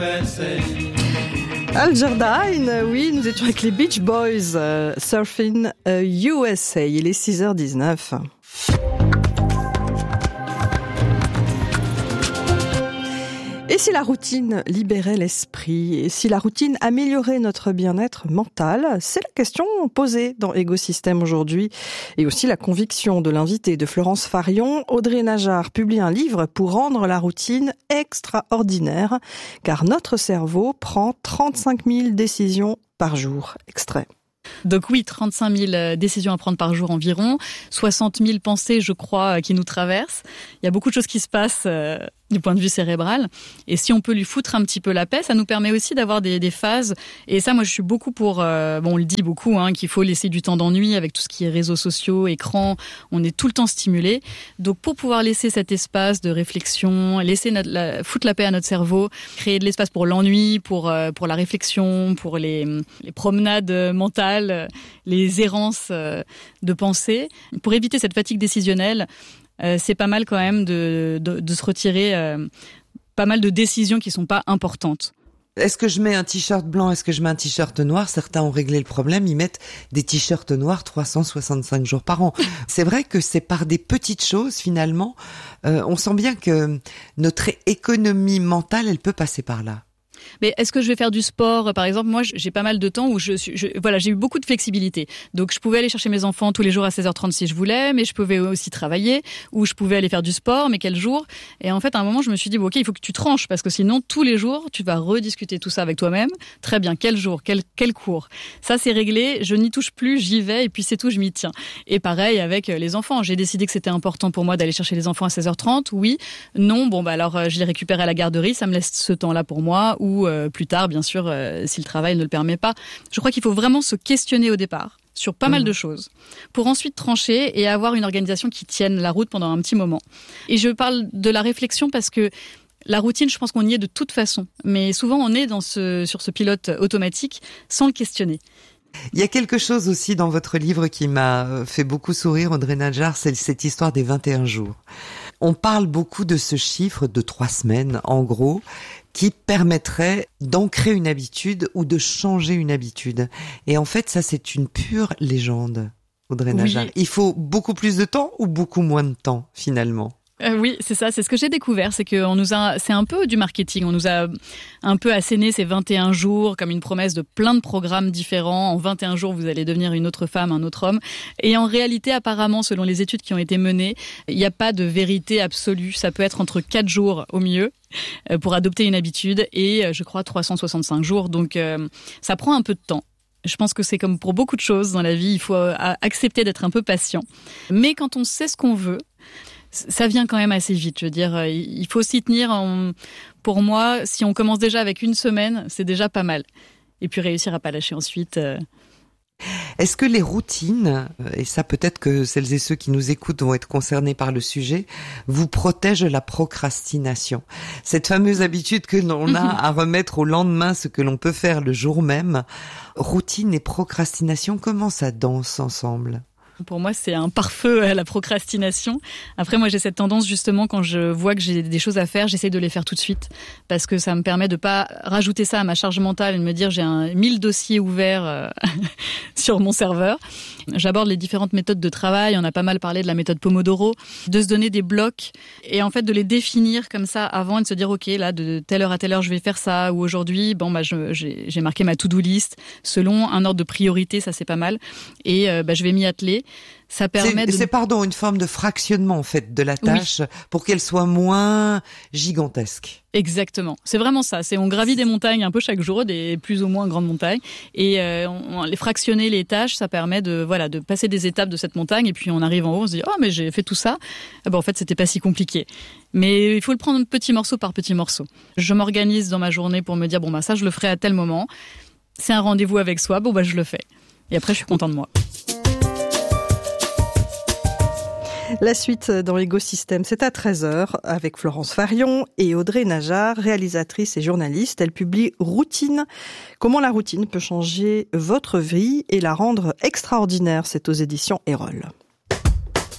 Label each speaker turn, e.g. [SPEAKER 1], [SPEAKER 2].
[SPEAKER 1] Al Jardine, oui, nous étions avec les Beach Boys, Surfing USA, il est 6h19. Et si la routine libérait l'esprit? Et si la routine améliorait notre bien-être mental? C'est la question posée dans Égosystème aujourd'hui. Et aussi la conviction de l'invité de Florence Farion. Audrey Najjar publie un livre pour rendre la routine extraordinaire, car notre cerveau prend 35 000 décisions par jour. Extrait.
[SPEAKER 2] Donc oui, 35 000 décisions à prendre par jour environ, 60 000 pensées, je crois, qui nous traversent. Il y a beaucoup de choses qui se passent du point de vue cérébral. Et si on peut lui foutre un petit peu la paix, ça nous permet aussi d'avoir des phases. Et ça, moi, je suis beaucoup pour... on le dit beaucoup, qu'il faut laisser du temps d'ennui avec tout ce qui est réseaux sociaux, écran. On est tout le temps stimulé. Donc, pour pouvoir laisser cet espace de réflexion, laisser foutre la paix à notre cerveau, créer de l'espace pour l'ennui, pour la réflexion, pour les promenades mentales, les errances de pensée, pour éviter cette fatigue décisionnelle, c'est pas mal quand même de se retirer pas mal de décisions qui sont pas importantes.
[SPEAKER 3] Est-ce que je mets un t-shirt blanc, est-ce que je mets un t-shirt noir? Certains ont réglé le problème, ils mettent des t-shirts noirs 365 jours par an. C'est vrai que c'est par des petites choses finalement. On sent bien que notre économie mentale, elle peut passer par là.
[SPEAKER 2] Mais est-ce que je vais faire du sport? Par exemple, moi, j'ai pas mal de temps où j'ai eu beaucoup de flexibilité. Donc, je pouvais aller chercher mes enfants tous les jours à 16h30 si je voulais, mais je pouvais aussi travailler, ou je pouvais aller faire du sport, mais quel jour? Et en fait, à un moment, je me suis dit, bon, ok, il faut que tu tranches, parce que sinon, tous les jours, tu vas rediscuter tout ça avec toi-même. Très bien, quel jour, quel cours? Ça, c'est réglé, je n'y touche plus, j'y vais, et puis c'est tout, je m'y tiens. Et pareil avec les enfants. J'ai décidé que c'était important pour moi d'aller chercher les enfants à 16h30. Oui, non, bon, alors, je les récupère à la garderie, ça me laisse ce temps-là pour moi, ou plus tard, bien sûr, si le travail ne le permet pas. Je crois qu'il faut vraiment se questionner au départ sur pas mal de choses, pour ensuite trancher et avoir une organisation qui tienne la route pendant un petit moment. Et je parle de la réflexion parce que la routine, je pense qu'on y est de toute façon. Mais souvent, on est sur ce pilote automatique sans le questionner.
[SPEAKER 3] Il y a quelque chose aussi dans votre livre qui m'a fait beaucoup sourire, Audrey Najjar, c'est cette histoire des 21 jours. On parle beaucoup de ce chiffre de 3 semaines, en gros, qui permettrait d'ancrer une habitude ou de changer une habitude. Et en fait, ça, c'est une pure légende, Audrey Najjar. Oui. Il faut beaucoup plus de temps ou beaucoup moins de temps, finalement?
[SPEAKER 2] Oui, c'est ça, c'est ce que j'ai découvert, c'est c'est un peu du marketing, on nous a un peu asséné ces 21 jours comme une promesse de plein de programmes différents. En 21 jours, vous allez devenir une autre femme, un autre homme. Et en réalité, apparemment, selon les études qui ont été menées, il n'y a pas de vérité absolue. Ça peut être entre 4 jours au mieux pour adopter une habitude et, je crois, 365 jours. Donc, ça prend un peu de temps. Je pense que c'est comme pour beaucoup de choses dans la vie, il faut accepter d'être un peu patient. Mais quand on sait ce qu'on veut, ça vient quand même assez vite. Je veux dire, il faut s'y tenir. Pour moi, si on commence déjà avec 1 semaine, c'est déjà pas mal. Et puis réussir à pas lâcher ensuite.
[SPEAKER 3] Est-ce que les routines, et ça peut-être que celles et ceux qui nous écoutent vont être concernés par le sujet, vous protègent de la procrastination? Cette fameuse habitude que l'on a à remettre au lendemain ce que l'on peut faire le jour même. Routine et procrastination, comment ça danse ensemble?
[SPEAKER 2] Pour moi, c'est un pare-feu à la procrastination. Après, moi, j'ai cette tendance, justement, quand je vois que j'ai des choses à faire, j'essaie de les faire tout de suite. Parce que ça me permet de pas rajouter ça à ma charge mentale et de me dire j'ai 1000 dossiers ouverts sur mon serveur. J'aborde les différentes méthodes de travail. On a pas mal parlé de la méthode Pomodoro, de se donner des blocs et en fait de les définir comme ça avant et de se dire ok, là, de telle heure à telle heure, je vais faire ça. Ou aujourd'hui, j'ai marqué ma to-do list selon un ordre de priorité, ça c'est pas mal. Et je vais m'y atteler. Ça permet
[SPEAKER 3] c'est une forme de fractionnement en fait de la tâche pour qu'elle soit moins gigantesque.
[SPEAKER 2] Exactement. C'est vraiment ça. On gravit des montagnes un peu chaque jour, des plus ou moins grandes montagnes, et on les fractionner les tâches, ça permet de passer des étapes de cette montagne, et puis on arrive en haut, on se dit oh mais j'ai fait tout ça. En fait c'était pas si compliqué. Mais il faut le prendre petit morceau par petit morceau. Je m'organise dans ma journée pour me dire ça je le ferai à tel moment. C'est un rendez-vous avec soi. Je le fais. Et après je suis contente de moi.
[SPEAKER 1] La suite dans Égosystème, c'est à 13h avec Florence Farion et Audrey Najjar, réalisatrice et journaliste. Elle publie Routine. Comment la routine peut changer votre vie et la rendre extraordinaire. C'est aux éditions Erol.